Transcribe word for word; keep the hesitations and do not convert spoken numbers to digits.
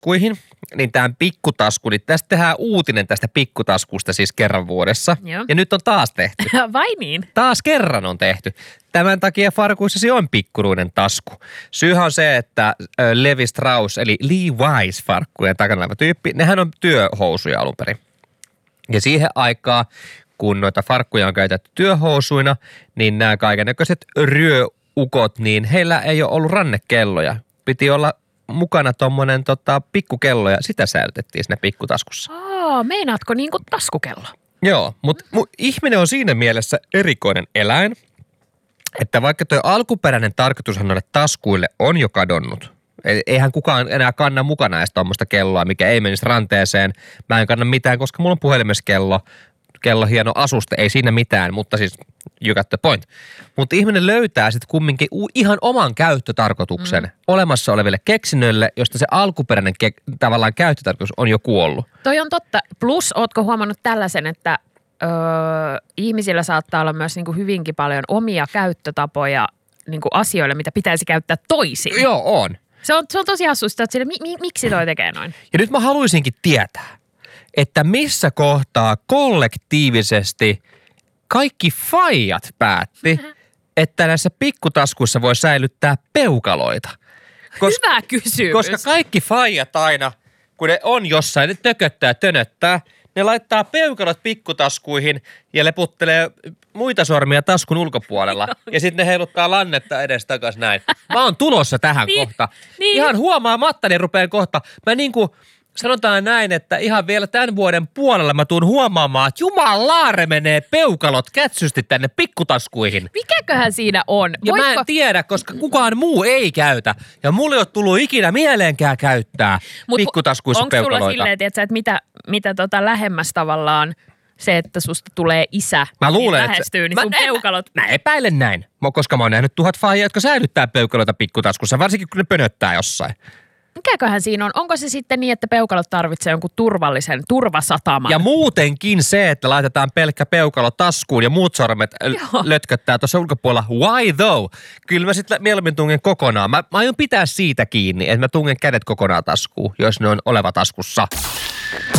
pikkutaskuihin, niin tämän pikkutasku, niin tästä tehdään uutinen tästä pikkutaskusta siis kerran vuodessa. Joo. Ja nyt on taas tehty. Vai niin? Taas kerran on tehty. Tämän takia farkuissasi on pikkuruinen tasku. Syyhän on se, että Levi Strauss, eli Levi's farkkujen takana oleva tyyppi, nehän on työhousuja alun perin. Ja siihen aikaan, kun noita farkkuja on käytetty työhousuina, niin nämä kaikennäköiset ryöukot, niin heillä ei ole ollut rannekelloja. Piti olla mukana tommonen tota, pikkukello ja sitä säilytettiin siinä pikkutaskussa. Aa, meinaatko niin kuin taskukello? Joo, mutta mu- ihminen on siinä mielessä erikoinen eläin, että vaikka tuo alkuperäinen tarkoitushan noille taskuille on jo kadonnut. Eihän kukaan enää kanna mukana edes tuommoista kelloa, mikä ei menisi ranteeseen. Mä en kanna mitään, koska mulla on puhelimeskello, kello hieno asuste, ei siinä mitään, mutta siis you got the point. Mutta ihminen löytää sitten kumminkin u- ihan oman käyttötarkoituksen mm. olemassa oleville keksinnöille, josta se alkuperäinen ke- tavallaan käyttötarkoitus on jo kuollut. Toi on totta. Plus, ootko huomannut tällaisen, että öö, ihmisillä saattaa olla myös niinku hyvinkin paljon omia käyttötapoja niinku asioille, mitä pitäisi käyttää toisin. Joo, on. Se on, se on tosi hassuista, että sille, mi, mi, miksi toi tekee noin? Ja nyt mä haluaisinkin tietää, että missä kohtaa kollektiivisesti kaikki faijat päätti, että näissä pikkutaskuissa voi säilyttää peukaloita. Kos, Hyvä kysymys. Koska kaikki faijat aina, kun ne on jossain, ne tököttää ja tönöttää, ne laittaa peukalot pikkutaskuihin ja leputtelee muita sormia taskun ulkopuolella. Ja sitten ne heiluttaa lannetta edes takas näin. Mä oon tulossa tähän niin, kohta. Niin. Ihan huomaamatta, niin rupean kohta. Mä niinku, sanotaan näin, että ihan vielä tämän vuoden puolella mä tuun huomaamaan, että jumalaare menee peukalot kätsysti tänne pikkutaskuihin. Mikäköhän siinä on? Ja Voitko... mä en tiedä, koska kukaan muu ei käytä. Ja mulla ei ole tullut ikinä mieleenkään käyttää Mut pikkutaskuissa peukaloita. Onko sulla silleen, tiiätkö, että mitä, mitä tota lähemmäs tavallaan se, että susta tulee isä, mä luulen, niin lähestyy, niin sun mä, peukalot... Mä, mä epäilen näin, koska mä oon nähnyt tuhat faijaa, jotka säilyttää peukaloita pikkutaskussa, varsinkin kun ne pönöttää jossain. Mikäköhän siinä on? Onko se sitten niin, että peukalot tarvitsee jonkun turvallisen turvasataman? Ja muutenkin se, että laitetaan pelkkä peukalo taskuun ja muut sormet l- lötköttää tuossa ulkopuolella. Why though? Kyllä mä sitten mieluummin tungen kokonaan. Mä, mä aion pitää siitä kiinni, että mä tungen kädet kokonaan taskuun, jos ne on oleva taskussa.